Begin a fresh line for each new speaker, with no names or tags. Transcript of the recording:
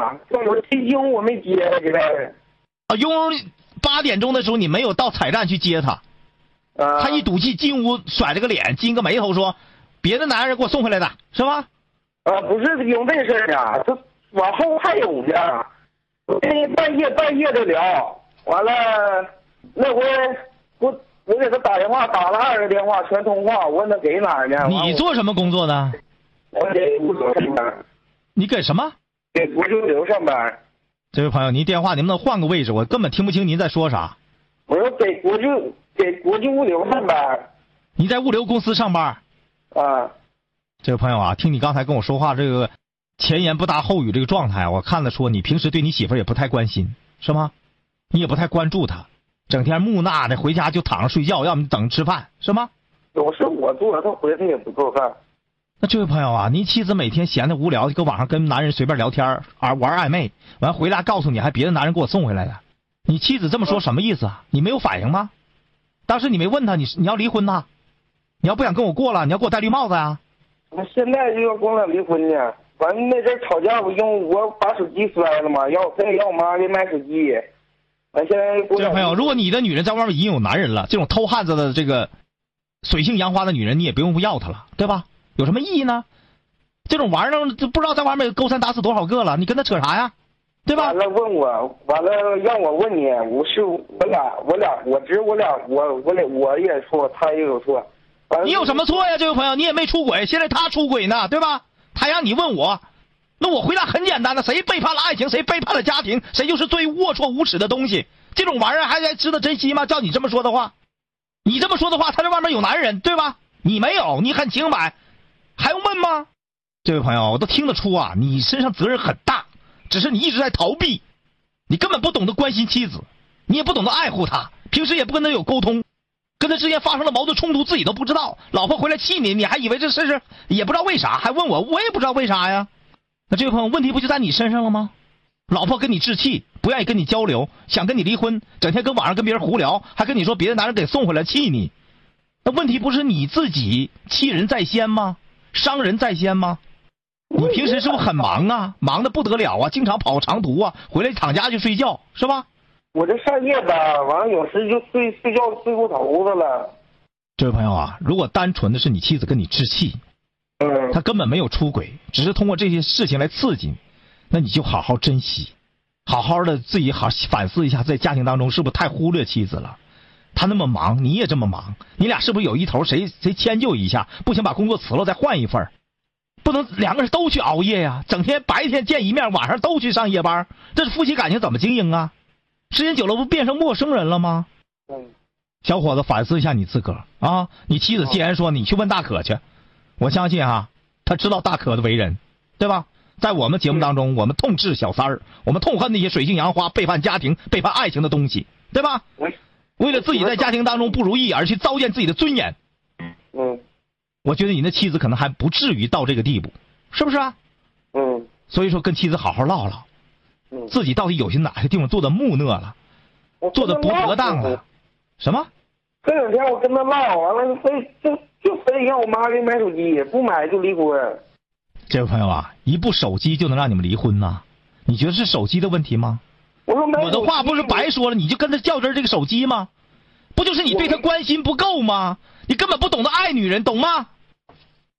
了，我提醒我没接给他。
啊，庸8点钟的时候你没有到彩站去接他，他一赌气进屋甩了个脸，金个眉头说，别的男人给我送回来的是吧？
不是因为这事儿啊，这往后还有呢。半夜的聊，完了那回我给他打电话，打了2个电话全通话，我问他给哪儿呢？
你做什么工作的？
我给物流上班。
你给什么？
给国际物流上班。
这位朋友，您电话能不能换个位置？我根本听不清您在说啥。
我说给国际物流上班。
你在物流公司上班？
啊。
这位朋友啊，听你刚才跟我说话这个前言不搭后语这个状态，我看得出你平时对你媳妇儿也不太关心，是吗？你也不太关注她，整天木讷的，回家就躺着睡觉，要么等着吃饭，是吗？
都是我做，他回来他也不做饭。
那这位朋友啊，您妻子每天闲得无聊，就搁网上跟男人随便聊天玩暧昧，完回来告诉你还别的男人给我送回来的，你妻子这么说什么意思啊？你没有反应吗？当时你没问他你要离婚呐？你要不想跟我过了，你要给我戴绿帽子啊？
我现在就要跟我离婚呢。完了那阵吵架，因为我把手机摔了嘛，非要我妈给买手机。完现在
这位朋友，如果你的女人在外面已经有男人了，这种偷汉子的这个水性杨花的女人，你也不用要她了，对吧？有什么意义呢？这种玩意儿就不知道在外面勾三搭四多少个了，你跟他扯啥呀？对吧？
完了问我，完了让我问你，我也错，他也有错。
你有什么错呀，这位朋友？你也没出轨，现在他出轨呢，对吧？他让你问我，那我回答很简单的，谁背叛了爱情，谁背叛了家庭，谁就是最龌龊无耻的东西。这种玩意儿还值得珍惜吗？照你这么说的话，你这么说的话，他在外面有男人，对吧？你没有，你很清白，还用问吗？这位朋友，我都听得出啊，你身上责任很大，只是你一直在逃避，你根本不懂得关心妻子，你也不懂得爱护她，平时也不跟她有沟通，跟她之间发生了矛盾冲突自己都不知道，老婆回来气你，你还以为这事是也不知道为啥，还问我也不知道为啥呀。那这位朋友，问题不就在你身上了吗？老婆跟你置气，不愿意跟你交流，想跟你离婚，整天跟网上跟别人胡聊，还跟你说别的男人给送回来气你，那问题不是你自己欺人在先吗？伤人在先吗？你平时是不是很忙啊？忙得不得了啊，经常跑长途啊，回来躺家就睡觉，是吧？
我这上夜班，完了有时就睡觉睡过头子了。
这位朋友啊，如果单纯的是你妻子跟你置气，他根本没有出轨，只是通过这些事情来刺激你，那你就好好珍惜，好好的自己好反思一下，在家庭当中是不是太忽略妻子了？他那么忙，你也这么忙，你俩是不是有一头谁迁就一下？不行把工作辞了再换一份，不能两个人都去熬夜呀，整天白天见一面，晚上都去上夜班，这是夫妻感情怎么经营啊？时间久了不变成陌生人了吗？小伙子，反思一下你自个儿啊！你妻子既然说你去问大可去，我相信啊，他知道大可的为人，对吧？在我们节目当中，我们痛斥小三儿，我们痛恨那些水性杨花、背叛家庭、背叛爱情的东西，对吧？为了自己在家庭当中不如意而去糟践自己的尊严。我觉得你的妻子可能还不至于到这个地步，是不是啊？所以说跟妻子好好唠唠，自己到底有些哪些地方做的木讷了，做的不得当了。什么？
这两天我跟他唠完了，非让我妈给买手机，不买就离婚。
这位朋友啊，一部手机就能让你们离婚呐？你觉得是手机的问题吗？我的话不是白说了，你就跟他较真这个手机吗？不就是你对他关心不够吗？你根本不懂得爱女人，懂吗？